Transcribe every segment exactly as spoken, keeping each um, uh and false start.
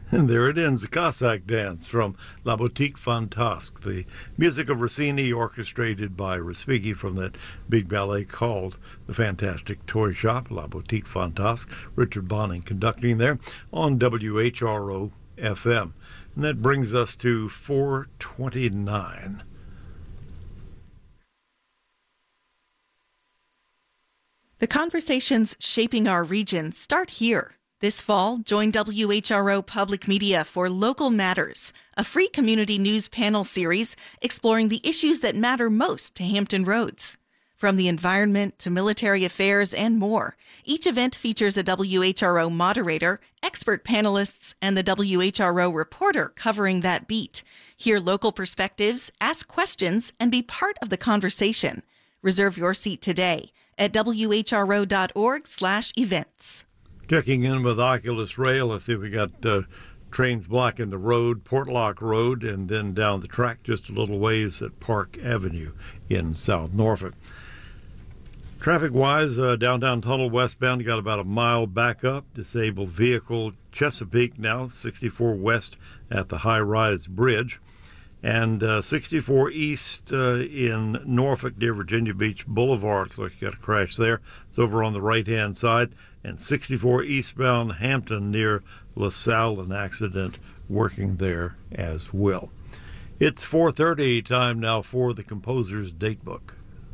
And there it ends, the Cossack Dance from La Boutique Fantasque, the music of Rossini orchestrated by Respighi from that big ballet called The Fantastic Toy Shop, La Boutique Fantasque, Richard Bonning conducting there on W H R O F M. And that brings us to four twenty-nine. The conversations shaping our region start here. This fall, join W H R O Public Media for Local Matters, a free community news panel series exploring the issues that matter most to Hampton Roads. From the environment to military affairs and more, each event features a W H R O moderator, expert panelists, and the W H R O reporter covering that beat. Hear local perspectives, ask questions, and be part of the conversation. Reserve your seat today at W H R O dot org slash events. Checking in with Oculus Rail. Let's see if we got uh, trains blocking the road, Portlock Road, and then down the track just a little ways at Park Avenue in South Norfolk. Traffic-wise, uh, downtown tunnel westbound, you got about a mile back up. Disabled vehicle, Chesapeake now, sixty-four west at the high-rise bridge. And uh, sixty-four east uh, in Norfolk near Virginia Beach Boulevard. Looks like you got a crash there. It's over on the right-hand side. And sixty-four eastbound Hampton near LaSalle, an accident working there as well. It's four thirty, time now for the Composer's Datebook.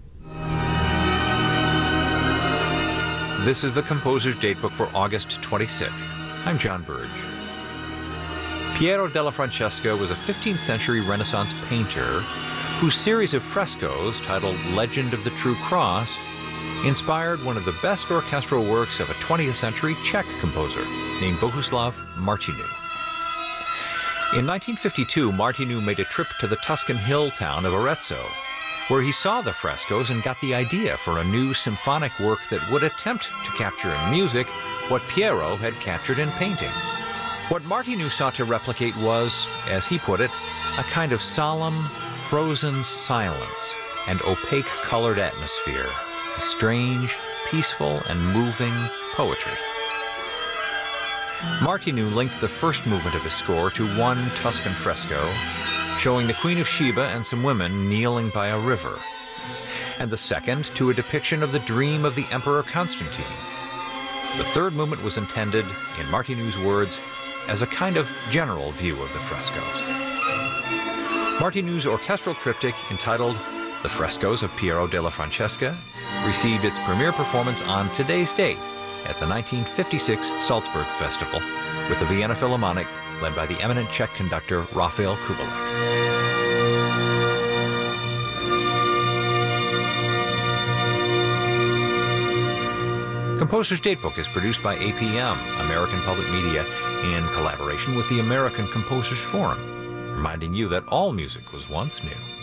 This is the Composer's Datebook for August twenty-sixth. I'm John Burge. Piero della Francesca was a fifteenth century Renaissance painter whose series of frescoes, titled Legend of the True Cross, inspired one of the best orchestral works of a twentieth century Czech composer named Bohuslav Martinu. In nineteen fifty-two, Martinu made a trip to the Tuscan hill town of Arezzo, where he saw the frescoes and got the idea for a new symphonic work that would attempt to capture in music what Piero had captured in painting. What Martinu sought to replicate was, as he put it, a kind of solemn, frozen silence and opaque colored atmosphere, a strange, peaceful, and moving poetry. Martinu linked the first movement of his score to one Tuscan fresco, showing the Queen of Sheba and some women kneeling by a river, and the second to a depiction of the dream of the Emperor Constantine. The third movement was intended, in Martinu's words, as a kind of general view of the frescoes. Martinu's orchestral triptych, entitled The Frescoes of Piero della Francesca, received its premiere performance on today's date at the nineteen fifty-six Salzburg Festival with the Vienna Philharmonic, led by the eminent Czech conductor Rafael Kubelik. Composer's Datebook is produced by A P M, American Public Media, in collaboration with the American Composers Forum, reminding you that all music was once new.